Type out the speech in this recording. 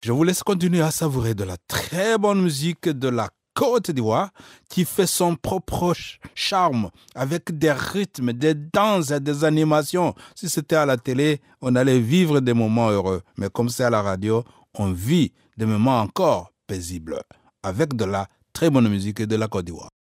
Je vous laisse continuer à savourer de la très bonne musique de la Côte d'Ivoire qui fait son propre charme avec des rythmes, des danses et des animations. Si c'était à la télé, on allait vivre des moments heureux. Mais comme c'est à la radio, on vit des moments encore paisibles avec de la très bonne musique de la Côte d'Ivoire.